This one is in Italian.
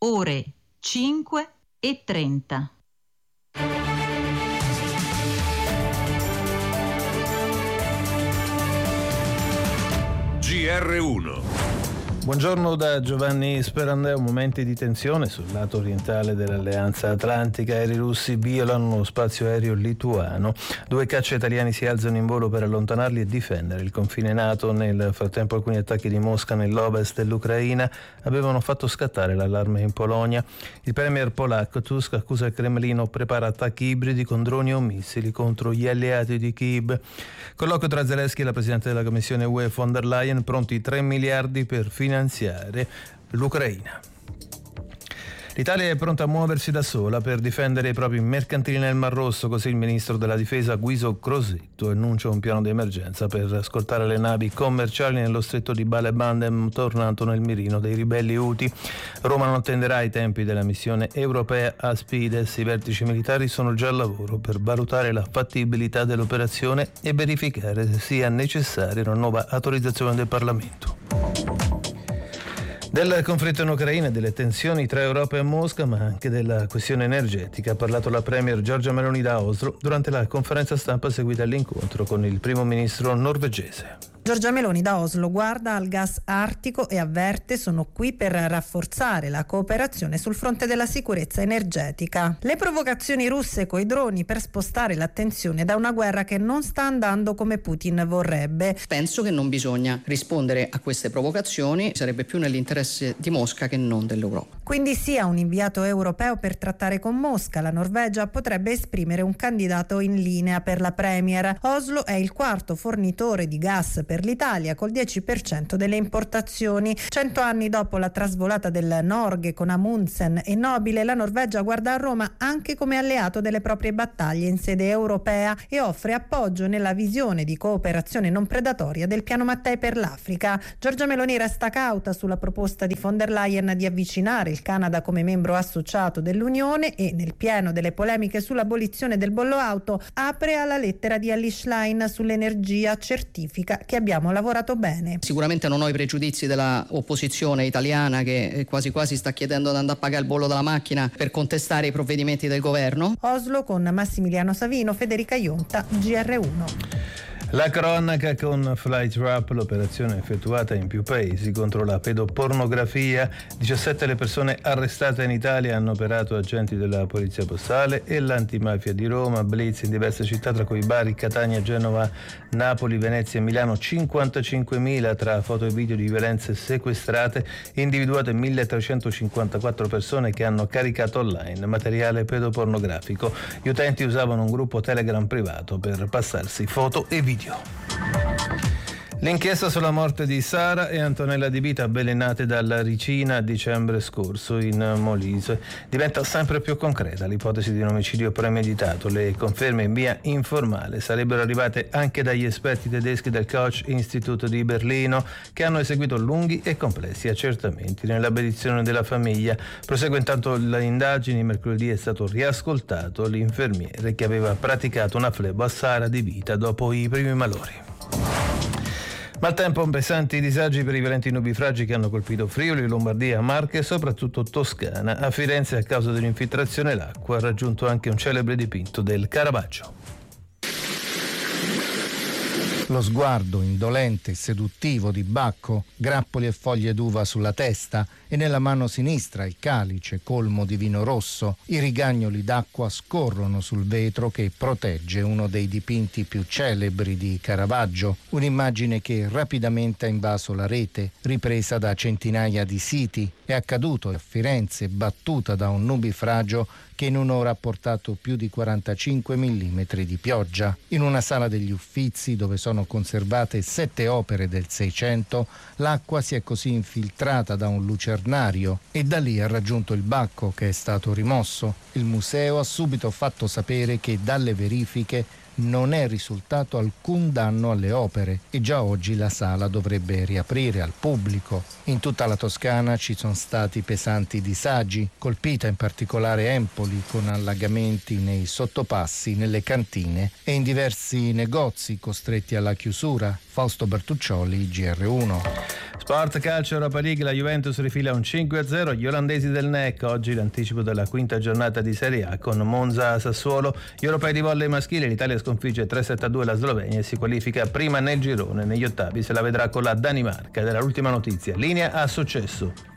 ore 5:30. GR1. Buongiorno da Giovanni Sperandeo. Momenti di tensione sul lato orientale dell'Alleanza Atlantica. Aerei russi violano lo spazio aereo lituano. 2 caccia italiani si alzano in volo per allontanarli e difendere il confine NATO. Nel frattempo alcuni attacchi di Mosca nell'ovest dell'Ucraina avevano fatto scattare l'allarme in Polonia. Il premier polacco Tusk accusa il Cremlino, prepara attacchi ibridi con droni o missili contro gli alleati di Kyiv. Colloquio tra Zelensky e la Presidente della Commissione UE von der Leyen, pronti 3 miliardi per finanziare l'Ucraina. L'Italia è pronta a muoversi da sola per difendere i propri mercantili nel Mar Rosso, così il ministro della difesa Guido Crosetto annuncia un piano di emergenza per scortare le navi commerciali nello stretto di Bab el-Mandeb, tornato nel mirino dei ribelli Houthi. Roma non attenderà i tempi della missione europea Aspides. I vertici militari sono già al lavoro per valutare la fattibilità dell'operazione e verificare se sia necessaria una nuova autorizzazione del Parlamento. Del conflitto in Ucraina e delle tensioni tra Europa e Mosca, ma anche della questione energetica, ha parlato la premier Giorgia Meloni da Oslo durante la conferenza stampa seguita all'incontro con il primo ministro norvegese. Giorgia Meloni da Oslo guarda al gas artico e avverte: sono qui per rafforzare la cooperazione sul fronte della sicurezza energetica. Le provocazioni russe coi droni per spostare l'attenzione da una guerra che non sta andando come Putin vorrebbe. Penso che non bisogna rispondere a queste provocazioni, sarebbe più nell'interesse di Mosca che non dell'Europa. Quindi sia un inviato europeo per trattare con Mosca. La Norvegia potrebbe esprimere un candidato in linea per la premier. Oslo è il quarto fornitore di gas per l'Italia, col 10% delle importazioni. 100 anni dopo la trasvolata del Norge con Amundsen e Nobile, la Norvegia guarda a Roma anche come alleato delle proprie battaglie in sede europea e offre appoggio nella visione di cooperazione non predatoria del piano Mattei per l'Africa. Giorgia Meloni resta cauta sulla proposta di von der Leyen di avvicinare il Canada come membro associato dell'Unione e, nel pieno delle polemiche sull'abolizione del bollo auto, apre alla lettera di Elly Schlein sull'energia, certifica che abbiamo lavorato bene. Sicuramente non ho i pregiudizi della opposizione italiana che quasi quasi sta chiedendo di andare a pagare il bollo della macchina per contestare i provvedimenti del governo. Oslo con Massimiliano Savino, Federica Ionta, GR1. La cronaca con Flight Wrap, l'operazione effettuata in più paesi contro la pedopornografia. 17 le persone arrestate in Italia, hanno operato agenti della Polizia Postale e l'antimafia di Roma. Blitz in diverse città, tra cui Bari, Catania, Genova, Napoli, Venezia e Milano. 55.000 tra foto e video di violenze sequestrate. Individuate 1.354 persone che hanno caricato online materiale pedopornografico. Gli utenti usavano un gruppo Telegram privato per passarsi foto e video. L'inchiesta sulla morte di Sara e Antonella Di Vita, avvelenate dalla ricina a dicembre scorso in Molise, diventa sempre più concreta. L'ipotesi di un omicidio premeditato. Le conferme in via informale sarebbero arrivate anche dagli esperti tedeschi del Koch Institute di Berlino, che hanno eseguito lunghi e complessi accertamenti nella benedizione della famiglia. Prosegue intanto le indagini. Mercoledì è stato riascoltato l'infermiere che aveva praticato una flebo a Sara Di Vita dopo i primi malori. Maltempo, pesanti disagi per i violenti nubifragi che hanno colpito Friuli, Lombardia, Marche e soprattutto Toscana. A Firenze, a causa dell'infiltrazione, l'acqua ha raggiunto anche un celebre dipinto del Caravaggio. Lo sguardo indolente e seduttivo di Bacco, grappoli e foglie d'uva sulla testa e nella mano sinistra il calice colmo di vino rosso. I rigagnoli d'acqua scorrono sul vetro che protegge uno dei dipinti più celebri di Caravaggio, un'immagine che rapidamente ha invaso la rete, ripresa da centinaia di siti. È accaduto a Firenze, battuta da un nubifragio che in un'ora ha portato più di 45 mm di pioggia. In una sala degli Uffizi, dove sono conservate 7 opere del Seicento, l'acqua si è così infiltrata da un lucernario e da lì ha raggiunto il Bacco, che è stato rimosso. Il museo ha subito fatto sapere che dalle verifiche non è risultato alcun danno alle opere e già oggi la sala dovrebbe riaprire al pubblico. In tutta la Toscana ci sono stati pesanti disagi, colpita in particolare Empoli con allagamenti nei sottopassi, nelle cantine e in diversi negozi costretti alla chiusura. Fausto Bertuccioli, GR1. Sport calcio Europa League, la Juventus rifila un 5-0 agli olandesi del NEC. Oggi l'anticipo della quinta giornata di Serie A con Monza-Sassuolo. Gli europei di volley maschile, l'Italia sconfigge 3-7-2 la Slovenia e si qualifica prima nel girone. Negli ottavi se la vedrà con la Danimarca. Ed era l'ultima notizia. Linea a Successo.